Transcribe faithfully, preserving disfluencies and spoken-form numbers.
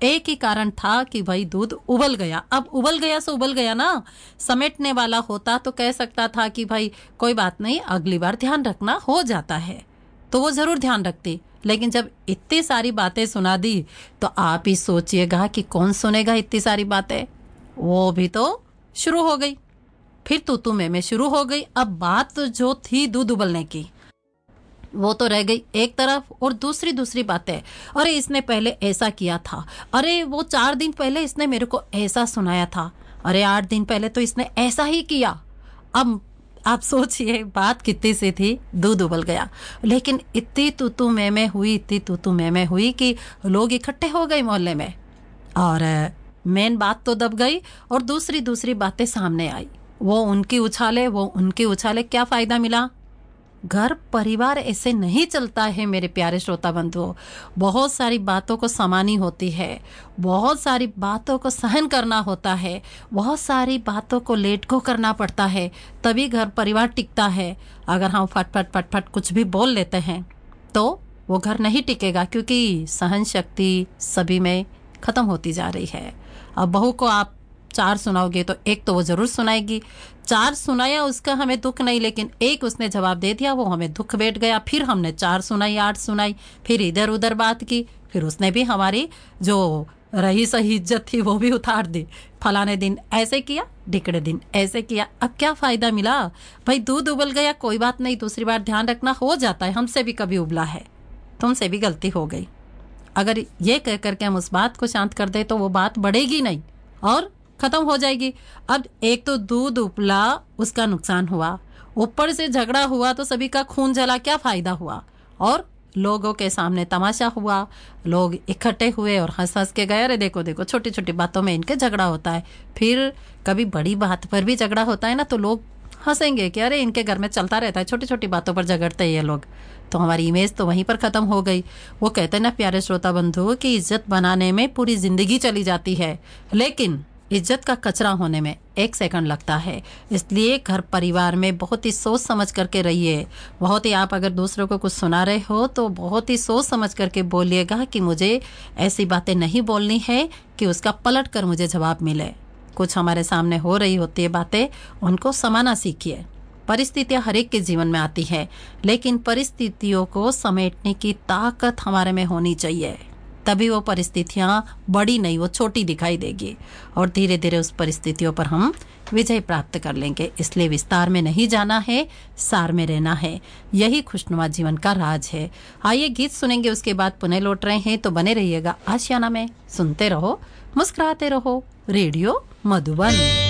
एक ही कारण था कि भाई दूध उबल गया। अब उबल गया सो उबल गया ना, समेटने वाला होता तो कह सकता था कि भाई कोई बात नहीं, अगली बार ध्यान रखना, हो जाता है, तो वो जरूर ध्यान रखती। लेकिन जब इतनी सारी बातें सुना दी तो आप ही सोचिएगा कि कौन सुनेगा इतनी सारी बातें। वो भी तो शुरू हो गई, फिर तू तू मैं मैं शुरू हो गई। अब बात जो थी दूध उबलने की वो तो रह गई एक तरफ, और दूसरी दूसरी बातें, अरे इसने पहले ऐसा किया था, अरे वो चार दिन पहले इसने मेरे को ऐसा सुनाया था, अरे आठ दिन पहले तो इसने ऐसा ही किया। अब आप सोचिए बात कितनी सी थी, दूध उबल गया। लेकिन इतनी तू तू मैं मैं हुई, इतनी तू तू मैं मैं हुई कि लोग इकट्ठे हो गए मोहल्ले में, और मेन बात तो दब गई और दूसरी दूसरी बातें सामने आई। वो उनकी उछाले, वो उनकी उछाले, क्या फायदा मिला? घर परिवार ऐसे नहीं चलता है मेरे प्यारे श्रोता बंधुओं। बहुत सारी बातों को समानी होती है, बहुत सारी बातों को सहन करना होता है, बहुत सारी बातों को लेट को करना पड़ता है, तभी घर परिवार टिकता है। अगर हम फट फट फट फट कुछ भी बोल लेते हैं तो वो घर नहीं टिकेगा, क्योंकि सहन शक्ति सभी में खत्म होती जा रही है। अब बहू को आप चार सुनाओगे तो एक तो वो जरूर सुनाएगी, चार सुनाया उसका हमें दुख नहीं, लेकिन एक उसने जवाब दे दिया, वो हमें दुख बैठ गया। फिर हमने चार सुनाई, आठ सुनाई, फिर इधर उधर बात की, फिर उसने भी हमारी जो रही सही इज्जत थी वो भी उतार दी। फलाने दिन ऐसे किया, ढिकड़े दिन ऐसे किया। अब क्या फायदा मिला? भाई दूध उबल गया, कोई बात नहीं, दूसरी बार ध्यान रखना, हो जाता है, हमसे भी कभी उबला है, तुमसे भी गलती हो गई। अगर ये कह करके हम उस बात को शांत कर दे तो वो बात बढ़ेगी नहीं और खत्म हो जाएगी। अब एक तो दूध उबला, उसका नुकसान हुआ, ऊपर से झगड़ा हुआ तो सभी का खून जला, क्या फायदा हुआ? और लोगों के सामने तमाशा हुआ, लोग इकट्ठे हुए और हंस हंस के गए, अरे देखो देखो छोटी छोटी बातों में इनके झगड़ा होता है। फिर कभी बड़ी बात पर भी झगड़ा होता है ना, तो लोग हंसेंगे कि अरे इनके घर में चलता रहता है, छोटी छोटी बातों पर झगड़ते हैं ये लोग। तो हमारी इमेज तो वहीं पर खत्म हो गई। वो कहते हैं ना प्यारे श्रोता बंधु कि इज्जत बनाने में पूरी जिंदगी चली जाती है, लेकिन इज्जत का कचरा होने में एक सेकंड लगता है। इसलिए घर परिवार में बहुत ही सोच समझ करके रहिए। बहुत ही, आप अगर दूसरों को कुछ सुना रहे हो तो बहुत ही सोच समझ करके बोलिएगा कि मुझे ऐसी बातें नहीं बोलनी है कि उसका पलट कर मुझे जवाब मिले। कुछ हमारे सामने हो रही होती है बातें, उनको समाना सीखिए। परिस्थितियां हर एक के जीवन में आती है, लेकिन परिस्थितियों को समेटने की ताकत हमारे में होनी चाहिए, तभी वो परिस्थितियां बड़ी नहीं, वो छोटी दिखाई देगी और धीरे धीरे उस परिस्थितियों पर हम विजय प्राप्त कर लेंगे। इसलिए विस्तार में नहीं जाना है, सार में रहना है, यही खुशनुमा जीवन का राज है। आइए गीत सुनेंगे, उसके बाद पुनः लौट रहे हैं, तो बने रहिएगा आशियाना में। सुनते रहो, मुस्कुराते रहो, रेडियो मधुबन।